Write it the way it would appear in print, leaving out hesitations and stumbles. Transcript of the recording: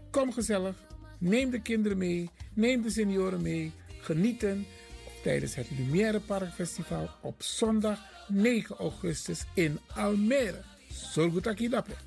Kom gezellig. Neem de kinderen mee. Neem de senioren mee. Genieten tijdens het Lumière Park Festival op zondag 9 augustus in Almere. Sorgutaki dape.